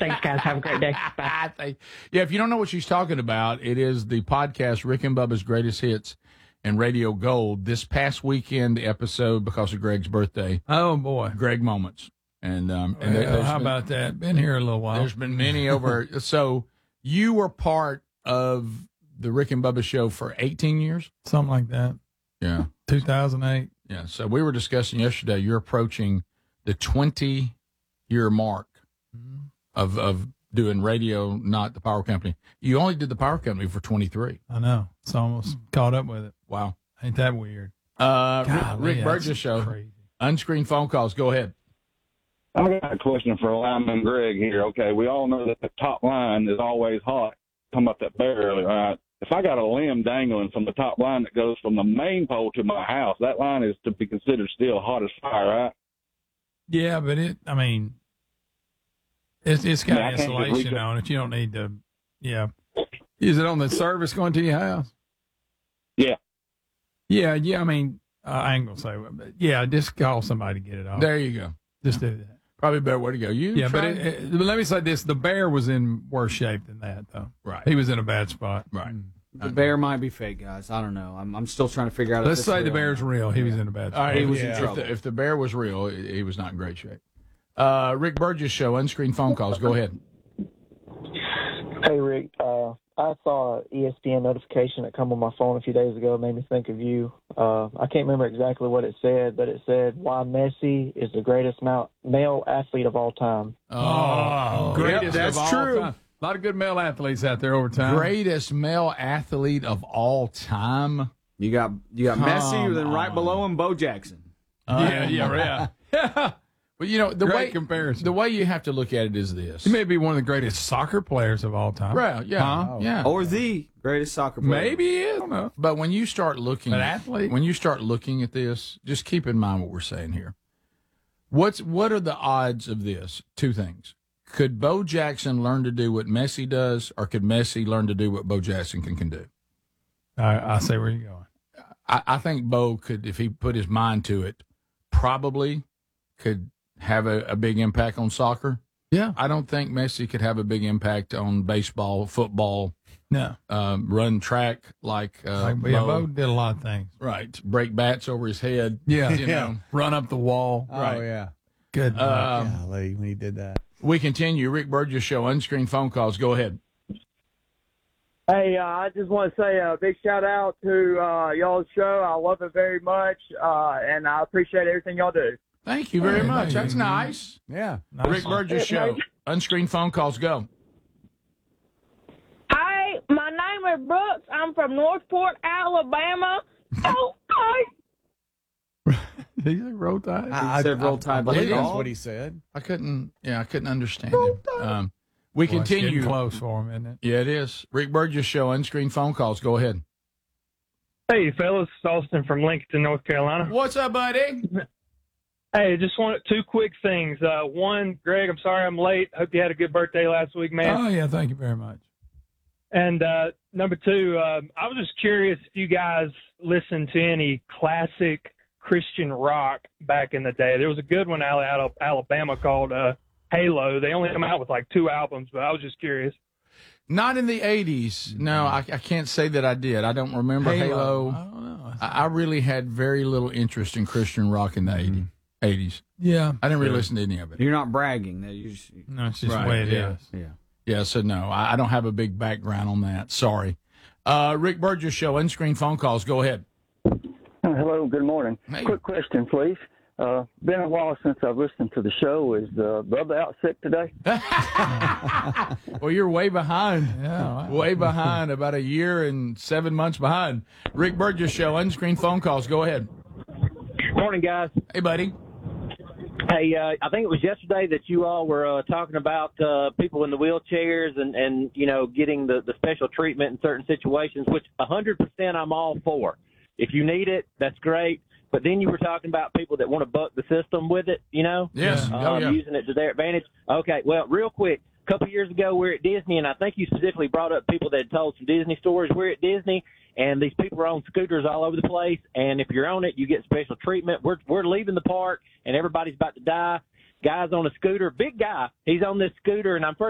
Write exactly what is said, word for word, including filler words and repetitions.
Thanks, guys. Have a great day. Bye. Yeah, if you don't know what she's talking about, it is the podcast Rick and Bubba's Greatest Hits and Radio Gold. This past weekend episode, because of Greg's birthday. Oh, boy. Greg Moments. And, um, and well, there, how been, about that? Been here a little while. There's been many over. So you were part of the Rick and Bubba show for eighteen years? Something like that. Yeah. two thousand eight. Yeah. So we were discussing yesterday, you're approaching the twenty-year mark mm-hmm. of of doing radio, not the power company. You only did the power company for twenty-three. I know. It's almost caught up with it. Wow. Ain't that weird? Uh, Golly, Rick, Rick Burgess Show. Crazy. Unscreened phone calls. Go ahead. I got a question for Lineman Greg here. Okay, we all know that the top line is always hot. Talking about that bear earlier, right? If I got a limb dangling from the top line that goes from the main pole to my house, that line is to be considered still hot as fire, right? Yeah, but it, I mean, it's, it's got I mean, insulation on it. You don't need to, yeah. Is it on the service going to your house? Yeah. Yeah, yeah, I mean, uh, I ain't going to say what, but yeah, just call somebody to get it off. There you go. Just do that. Probably a better way to go. You yeah, but, it, it, but let me say this: the bear was in worse shape than that, though. Right, he was in a bad spot. Right, the bear might be fake, guys. I don't know. I'm I'm still trying to figure out. Let's if say the bear's real. He was in a bad spot. Right, he was yeah. in trouble. If the, if the bear was real, he was not in great shape. Uh, Rick Burgess Show, unscreened phone calls. Go ahead. Hey, Rick. Uh, I saw an E S P N notification that come on my phone a few days ago. It made me think of you. Uh, I can't remember exactly what it said, but it said why Messi is the greatest male athlete of all time. Oh, greatest yep, that's of all true. time. A lot of good male athletes out there over time. Greatest male athlete of all time. You got you got Come Messi, then right on. below him, Bo Jackson. Uh, yeah, yeah, yeah. yeah. But you know the Great way comparison. The way you have to look at it is this. He may be one of the greatest soccer players of all time. Right? Yeah. Huh? Yeah. Or the greatest soccer player. Maybe he is. I don't know. But when you start looking, An athlete. when you start looking at this, just keep in mind what we're saying here. What's what are the odds of this? Two things. Could Bo Jackson learn to do what Messi does, or could Messi learn to do what Bo Jackson can, can do? I, I say where you're going. I, I think Bo could, if he put his mind to it, probably could have a, a big impact on soccer. Yeah. I don't think Messi could have a big impact on baseball, football, No. um, run track like, uh, Like, yeah, Bo. Bo did a lot of things. Right. Break bats over his head. Yeah. You yeah. know. Run up the wall. Oh, Right. yeah. Good. Um, Golly, when he did that. We continue. Rick Burgess Show, unscreened phone calls. Go ahead. Hey, uh, I just want to say a big shout out to uh, y'all's show. I love it very much, uh, and I appreciate everything y'all do. Thank you very Hey, much. hey, That's hey. nice. Yeah. Nice. Rick Burgess Show, unscreened phone calls. Go. Hi, my name is Brooks. I'm from Northport, Alabama. Oh, hi. Did he say roll tide? I, I, said roll I- tide I like believe a that's dog. what he said. I couldn't, yeah, I couldn't understand him. Um, we Boy, it's getting continue. close for him, isn't it? Yeah, it is. Rick Burgess Show, unscreened phone calls. Go ahead. Hey, fellas, it's Austin from Lincoln, North Carolina. What's up, buddy? Hey, just want two quick things. Uh, one, Greg, I'm sorry I'm late. Hope you had a good birthday last week, man. Oh, yeah. Thank you very much. And uh, number two, um, I was just curious if you guys listened to any classic Christian rock back in the day. There was a good one out of Alabama called uh, Halo. They only come out with like two albums, but I was just curious. Not in the eighties. No, I, I can't say that I did. I don't remember Halo. I don't know. I, I really had very little interest in Christian rock in the Mm-hmm. eighties. Yeah. I didn't really listen to any of it. You're not bragging. That you just, No, it's just Right, the way it is. yeah. yeah. Yeah, so no, I, I don't have a big background on that. Sorry. Uh, Rick Burgess Show, unscreened phone calls. Go ahead. Hello, good morning. Hey. Quick question, please. Uh, been a while since I've listened to the show. Is uh, Bubba out sick today? Well, you're way behind. Yeah. Way behind, about a year and seven months behind. Rick Burgess Show, unscreened phone calls. Go ahead. Morning, guys. Hey, buddy. Hey, uh, I think it was yesterday that you all were uh, talking about uh, people in the wheelchairs and, and you know, getting the, the special treatment in certain situations, which one hundred percent I'm all for. If you need it, that's great. But then you were talking about people that want to buck the system with it, you know? Yes. Um, Oh, yeah. Using it to their advantage. Okay, well, real quick, a couple years ago we're at Disney, and I think you specifically brought up people that had told some Disney stories. We're at Disney, and these people are on scooters all over the place, and if you're on it, you get special treatment. We're, we're leaving the park, and everybody's about to die. Guy's on a scooter, big guy. He's on this scooter, and I'm first